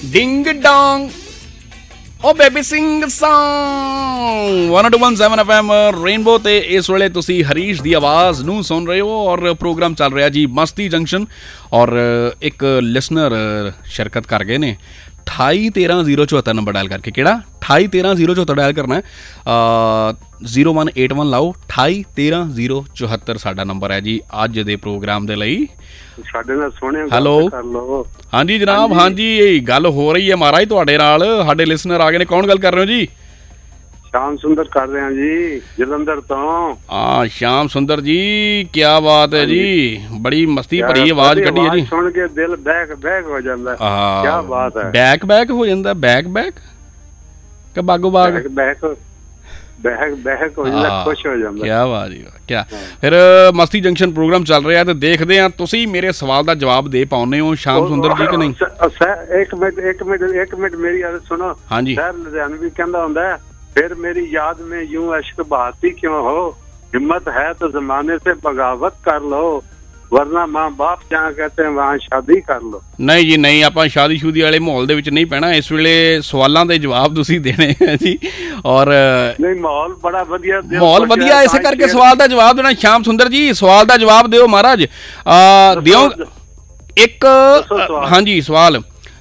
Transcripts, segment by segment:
ਡਿੰਗ Dong ਉਹ baby Singh song 102.7 FM rainbow ਤੇ ਇਸ ਵੇਲੇ ਤੁਸੀਂ ਹਰੀਸ਼ ਦੀ ਆਵਾਜ਼ ਨੂੰ ਸੁਣ ਰਹੇ ਹੋ ਔਰ ਪ੍ਰੋਗਰਾਮ ਚੱਲ ਰਿਹਾ ਜੀ ਮਸਤੀ ਜੰਕਸ਼ਨ ਔਰ ਇੱਕ ਲਿਸਨਰ ਸ਼ਿਰਕਤ ਕਰ ਗਏ ਨੇ 2813-074 ਨੰਬਰ ਡਾਇਲ ਕਰਕੇ। ਕਿਹੜਾ 2813-074 ਡਾਇਲ ਕਰਨਾ 0181 ਲਾਓ 2813-074 ਸਾਡਾ ਨੰਬਰ ਹੈ ਜੀ ਅੱਜ ਦੇ ਪ੍ਰੋਗਰਾਮ ਦੇ ਲਈ। ਹੈਲੋ ਹਾਂਜੀ ਜਨਾਬ, ਹਾਂਜੀ ਗੱਲ ਹੋ ਰਹੀ ਹੈ ਮਹਾਰਾਜ ਤੁਹਾਡੇ ਨਾਲ, ਸਾਡੇ ਲਿਸਨਰ ਆ ਗਏ ਨੇ। ਕੌਣ ਗੱਲ ਕਰ ਰਹੇ ਹੋ ਜੀ? ਸ਼ਾਮ ਸੁੰਦਰ ਕਰ ਰਿਹਾ ਜੀ ਜਲੰਧਰ ਤੋਂ। ਹਾਂ ਸ਼ਾਮ ਸੁੰਦਰ ਜੀ, ਕੀ ਬਾਤ ਹੈ ਜੀ, ਬੜੀ ਮਸਤੀ ਭਰੀ ਆਵਾਜ਼ ਕੱਢੀ ਹੈ ਜੀ। ਸੁਣ ਕੇ ਦਿਲ ਬੈਕ ਬੈਕ ਹੋ ਜਾਂਦਾ। ਕੀ ਬਾਤ ਹੈ। ਬੈਕ ਬੈਕ ਹੋ ਜਾਂਦਾ, ਬੈਕ ਬੈਕ ਕਿ ਬਾਗੋ ਬਾਗ ਬੈਕ ਬੈਕ ਹੋ ਜਾਂਦਾ, ਖੁਸ਼ ਹੋ ਜਾਂਦਾ। ਕੀ ਬਾਤ ਜੀ, ਕੀ। ਫਿਰ ਮਸਤੀ ਜੰਕਸ਼ਨ ਪ੍ਰੋਗਰਾਮ ਚੱਲ ਰਿਹਾ ਤੇ ਦੇਖਦੇ ਆ ਤੁਸੀਂ ਮੇਰੇ ਸਵਾਲ ਦਾ ਜਵਾਬ ਦੇ ਪਾਉਂਦੇ ਹੋ ਸ਼ਾਮ ਸੁੰਦਰ ਜੀ ਕਿ ਨਹੀਂ। ਇੱਕ ਮਿੰਟ ਮੇਰੀ ਗੱਲ ਸੁਣੋ। ਹਾਂਜੀ ਸਰ ਲੁਧਿਆਣਵੀ ਕਹਿੰਦਾ ਹੁੰਦਾ फिर मेरी याद में यूं अश्क बहाती क्यों हो, हिम्मत है तो जमाने से बगावत कर लो, वरना माँ बाप जहाँ कहते हैं वहाँ शादी कर लो। नहीं जी नहीं, ਆਪਾਂ ਸ਼ਾਦੀ ਸ਼ੂਦੀ ਵਾਲੇ ਮਾਹੌਲ ਦੇ ਵਿੱਚ ਨਹੀਂ ਪੈਣਾ। ਇਸ ਵੇਲੇ ਸਵਾਲਾਂ ਦੇ ਜਵਾਬ ਤੁਸੀਂ ਦੇਣੇ ਹੈ ਜੀ। ਔਰ ਨਹੀਂ ਮਾਹੌਲ ਬੜਾ ਵਧੀਆ, ਮਾਹੌਲ ਵਧੀਆ ਇਸੇ ਕਰਕੇ ਸਵਾਲ ਦਾ ਜਵਾਬ ਦੇਣਾ। ਸ਼ਾਮ ਸੁੰਦਰ ਜੀ ਸਵਾਲ ਦਾ ਜਵਾਬ ਦਿਓ ਮਹਾਰਾਜ, ਦਿਓ ਇੱਕ। ਹਾਂਜੀ ਸਵਾਲ,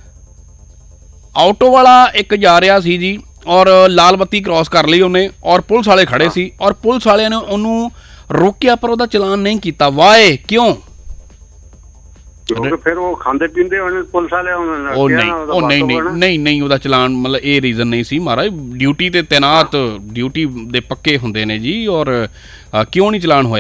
ਆਟੋ ਵਾਲਾ ਇੱਕ ਜਾ ਰਿਹਾ ਸੀ ਜੀ ਔਰ ਲਾਲ ਬੱਤੀ ਕ੍ਰਾਸ ਕਰ ਲਈ ਉਹਨੇ ਔਰ ਪੁਲਿਸ ਵਾਲੇ ਖੜੇ ਸੀ ਔਰ ਪੁਲਿਸ ਵਾਲਿਆਂ ਨੇ ਉਹਨੂੰ ਰੋਕਿਆ ਪਰ ਉਹਦਾ ਚਲਾਨ ਨਹੀਂ ਕੀਤਾ। ਵਾਏ ਕਿਉਂ? ਫਿਰ ਉਹ ਖਾਂਦੇ ਪੀਂਦੇ ਹੋਣੇ ਪੁਲਿਸ ਵਾਲੇ। ਨਹੀਂ ਉਹਦਾ ਚਲਾਨ ਮਤਲਬ ਇਹ ਰੀਜ਼ਨ ਨਹੀਂ ਸੀ ਮਹਾਰਾਜ, ਡਿਊਟੀ ਤੇ ਤੈਨਾਤ, ਡਿਊਟੀ ਦੇ ਪੱਕੇ ਹੁੰਦੇ ਨੇ ਜੀ। ਔਰ ਕਿਉਂ ਨਹੀਂ ਚਲਾਨ ਹੋਇਆ?